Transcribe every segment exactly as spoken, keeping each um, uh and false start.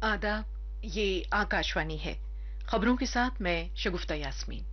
आदाब, ये आकाशवाणी है। खबरों के साथ मैं शगुफ्ता यास्मीन।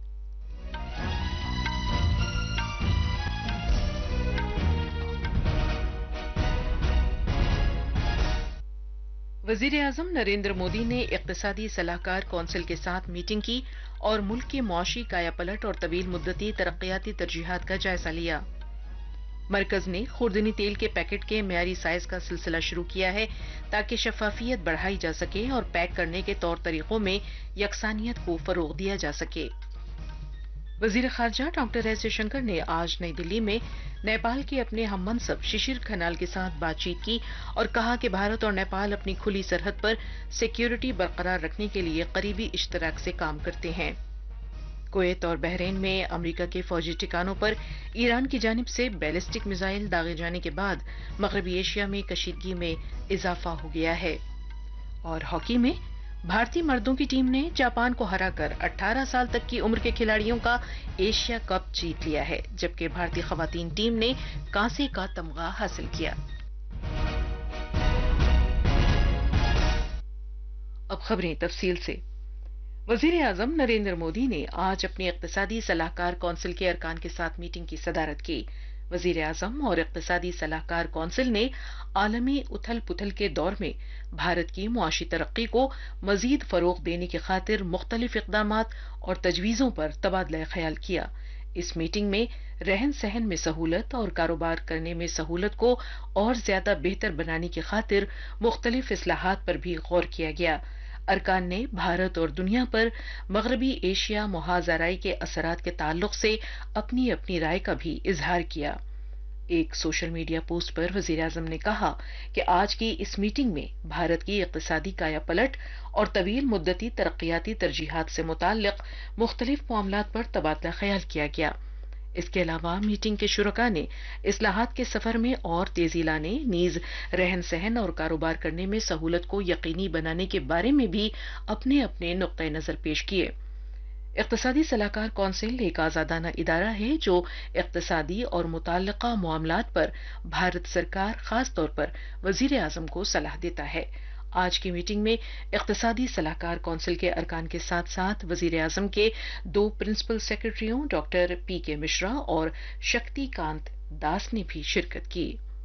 वजीर आजम नरेंद्र मोदी ने इक्तिसादी सलाहकार कौंसिल के साथ मीटिंग की और मुल्क की मुआशी कायापलट और तवील मुद्दती तरक्याती तरजीहात का जायजा लिया। मरकज ने खुर्दनी तेल के पैकेट के मेयारी साइज का सिलसिला शुरू किया है ताकि शफाफियत बढ़ाई जा सके और पैक करने के तौर तरीकों में यकसानियत को फरोग दिया जा सके। वजीर खारजा डॉक्टर एस जयशंकर ने आज नई दिल्ली में नेपाल के अपने हम मनसब शिशिर खनाल के साथ बातचीत की और कहा कि भारत और नेपाल अपनी खुली सरहद पर सिक्योरिटी बरकरार रखने के लिए करीबी इश्तराक से काम करते हैं। कुवैत और बहरीन में अमेरिका के फौजी ठिकानों पर ईरान की जानिब से बैलिस्टिक मिसाइल दागे जाने के बाद मगरबी एशिया में कशीदगी में इजाफा हो गया है। और हॉकी में भारतीय मर्दों की टीम ने जापान को हराकर अठारह साल तक की उम्र के खिलाड़ियों का एशिया कप जीत लिया है, जबकि भारतीय खवातीन टीम ने कांसे का तमगा हासिल किया। अब खबरें तफसील से। वजीर आजम नरेंद्र मोदी ने आज अपनी इक्तिसादी सलाहकार कौंसिल के अरकान के साथ मीटिंग की सदारत की। वजीर आजम और इक्तिसादी सलाहकार कौंसिल ने आलमी उथल पुथल के दौर में भारत की मुआशी तरक्की को मजीद फरोग देने की खातिर मुख्तलिफ इकदामात और तजवीजों पर तबादला ख्याल किया। इस मीटिंग में रहन सहन में सहूलत और कारोबार करने में सहूलत को और ज्यादा बेहतर बनाने की खातिर मुख्तलिफ इस्लाहात पर भी गौर किया गया। अरकान ने भारत और दुनिया पर मगरबी एशिया मुहाजराई के असरात के ताल्लुक से अपनी अपनी राय का भी इजहार किया। एक सोशल मीडिया पोस्ट पर वजीर आजम ने कहा कि आज की इस मीटिंग में भारत की इक्तिसादी कायापलट और तवील मुद्दती तरक्याती तरजीहात से मुताल्लिक मुख्तलिफ मामलात पर तबादला ख्याल किया गया। इसके अलावा मीटिंग के शुरका ने इस्लाहात के सफर में और तेजी लाने, नीज रहन सहन और कारोबार करने में सहूलत को यकीनी बनाने के बारे में भी अपने अपने नुक्ते नजर पेश किए। इक्तिसादी सलाहकार कौंसिल एक आजादाना इदारा है जो इक्तिसादी और मुताल्लिका मामलात पर भारत सरकार, खास तौर पर वजीर आजम को सलाह देता है। आज की मीटिंग में इक्तिसादी सलाहकार कौंसिल के अरकान के साथ साथ वजीर आजम के दो प्रिंसिपल सेक्रेटरियों डॉक्टर पी के मिश्रा और शक्तिकांत दास ने भी शिरकत की।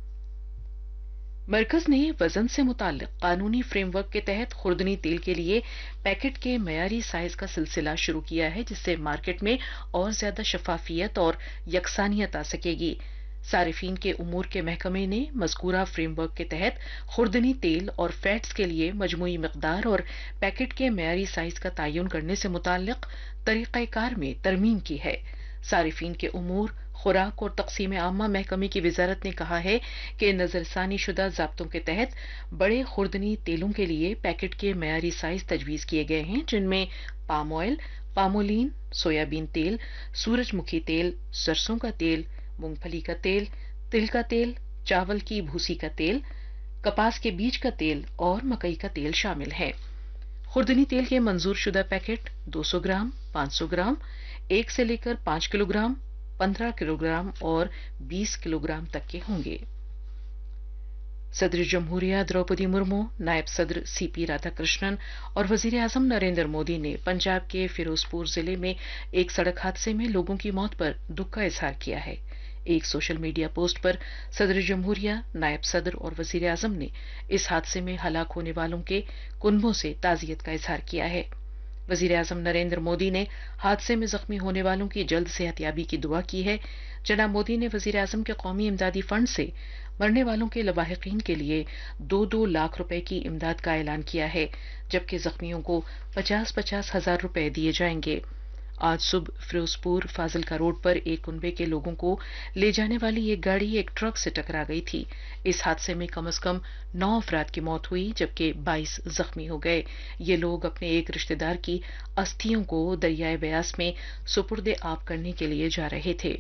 मरकज ने वजन से मुताल्लिक कानूनी फ्रेमवर्क के तहत खुर्दनी तेल के लिए पैकेट के मयारी साइज का सिलसिला शुरू किया है, जिससे मार्केट में और ज्यादा शफाफियत और यकसानियत आ सकेगी। सारिफीन के उमूर के महकमे ने मज़कूरा फ्रेमवर्क के तहत खुर्दनी तेल और फैट्स के लिए मजमूई मिकदार और पैकेट के मयारी साइज का तयन करने से मुताल्लिक तरीक़ाकार में तरमीम की है। सारिफीन के उमूर, खुराक और तकसीम आमा महकमे की वजारत ने कहा है कि नजरसानी शुदा ज़ाब्तों के तहत बड़े खुर्दनी तेलों के लिए पैकेट के मयारी साइज तजवीज किए गए हैं, जिनमें पाम ऑयल, पामोलीन, सोयाबीन तेल, सूरजमुखी तेल, सरसों का तेल, मूंगफली का तेल, तिल का तेल, चावल की भूसी का तेल, कपास के बीज का तेल और मकई का तेल शामिल है। खुर्दनी तेल के मंजूर शुदा पैकेट दो सौ ग्राम, पाँच सौ ग्राम, एक से लेकर पाँच किलोग्राम, पंद्रह किलोग्राम और बीस किलोग्राम तक के होंगे। सदर जमहूरिया द्रौपदी मुर्मू, नायब सदर सीपी राधाकृष्णन और वजीर आजम नरेंद्र मोदी ने पंजाब के फिरोजपुर जिले में एक सड़क हादसे में लोगों की मौत पर दुख का इजहार किया है। एक सोशल मीडिया पोस्ट पर सदर जमहूरिया, नायब सदर और वजीर आजम ने इस हादसे में हलाक होने वालों के कुनबों से ताजियत का इजहार किया है। वजीर आजम नरेंद्र मोदी ने हादसे में जख्मी होने वालों की जल्द सेहतयाबी की दुआ की है। जनाब मोदी ने वजीर आजम के कौमी इमदादी फंड से मरने वालों के लवाहिकीन के लिए दो दो लाख रुपए की इमदाद का ऐलान किया है, जबकि जख्मियों को पचास पचास हजार रुपए दिए जाएंगे। आज सुबह फिरोजपुर फाजिलका रोड पर एक कुनबे के लोगों को ले जाने वाली एक गाड़ी एक ट्रक से टकरा गई थी। इस हादसे में कम से कम नौ अफराद की मौत हुई, जबकि बाईस जख्मी हो गए। ये लोग अपने एक रिश्तेदार की अस्थियों को दरियाए ब्यास में सुपुर्द आब करने के लिए जा रहे थे।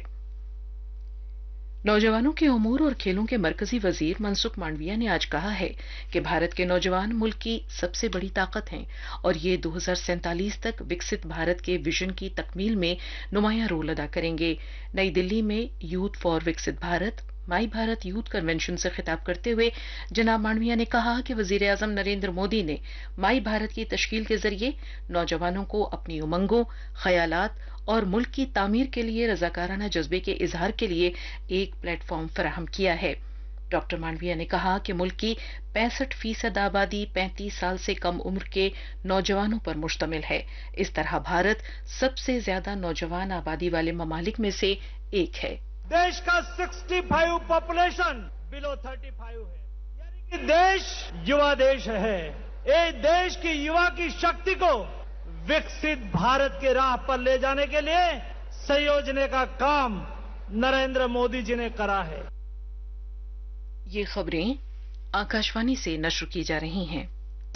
नौजवानों के उमूर और खेलों के मरकजी वजीर मनसुख मांडविया ने आज कहा है कि भारत के नौजवान मुल्क की सबसे बड़ी ताकत हैं और ये दो हजार सैंतालीस तक विकसित भारत के विजन की तकमील में नुमायां रोल अदा करेंगे। नई दिल्ली में यूथ फॉर विकसित भारत माई भारत यूथ कन्वेंशन से खिताब करते हुए जनाब मांडविया ने कहा कि वजीर आजम नरेंद्र मोदी ने माई भारत की तश्कील के जरिए नौजवानों को अपनी उमंगों, ख्यालात और मुल्क की तामीर के लिए रजाकाराना जज्बे के इजहार के लिए एक प्लेटफॉर्म फराहम किया है। डॉक्टर मांडविया ने कहा कि मुल्क की पैंसठ फीसद आबादी पैंतीस साल से कम उम्र के नौजवानों पर मुश्तमिल है। इस तरह भारत सबसे ज्यादा नौजवान आबादी वाले ममालिक में से एक है। देश का पैंसठ पॉपुलेशन बिलो पैंतीस है, यानी कि देश युवा देश है। ये देश की युवा की शक्ति को विकसित भारत के राह पर ले जाने के लिए संयोजने का काम नरेंद्र मोदी जी ने करा है। ये खबरें आकाशवाणी से नश्र की जा रही हैं।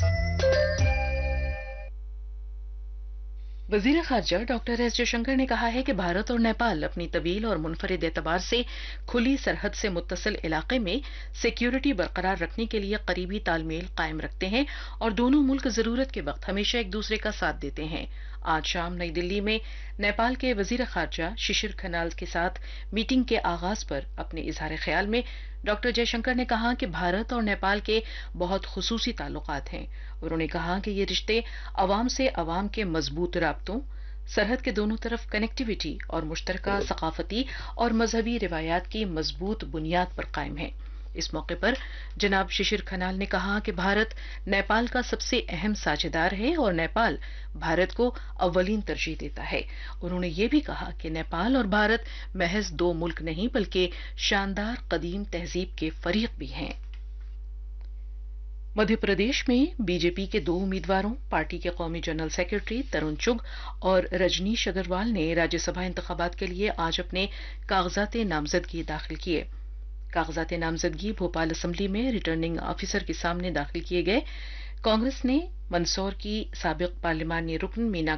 वजीर खारजा डॉक्टर एस जयशंकर ने कहा है कि भारत और नेपाल अपनी तवील और मुनफरिद एतबार से खुली सरहद से मुत्तसिल इलाके में सिक्योरिटी बरकरार रखने के लिए करीबी तालमेल कायम रखते हैं और दोनों मुल्क जरूरत के वक्त हमेशा एक दूसरे का साथ देते हैं। आज शाम नई दिल्ली में नेपाल के वजीर खारजा शिशिर खनाल के साथ मीटिंग के आगाज पर अपने इजहार ख्याल में डॉक्टर जयशंकर ने कहा कि भारत और नेपाल के बहुत खुसूसी ताल्लुकात हैं। उन्होंने कहा कि ये रिश्ते अवाम से अवाम के मजबूत राब्तों, सरहद के दोनों तरफ कनेक्टिविटी और मुश्तरका सकाफती और मजहबी रिवायात की मजबूत बुनियाद पर कायम है। इस मौके पर जनाब शिशिर खनाल ने कहा कि भारत नेपाल का सबसे अहम साझेदार है और नेपाल भारत को अव्वलीन तरजीह देता है। उन्होंने ये भी कहा कि नेपाल और भारत महज दो मुल्क नहीं बल्कि शानदार कदीम तहजीब के फरीक भी हैं। मध्य प्रदेश में बीजेपी के दो उम्मीदवारों, पार्टी के कौमी जनरल सेक्रेटरी तरुण चुग और रजनीश अग्रवाल ने राज्यसभा इंतखाबात के लिए आज अपने कागजात नामजदगी दाखिल किए। कागजात नामजदगी भोपाल असेंबली में रिटर्निंग ऑफिसर के सामने दाखिल किए गए। कांग्रेस ने मंदसौर की साबिक पार्लिमानी रुकन मीना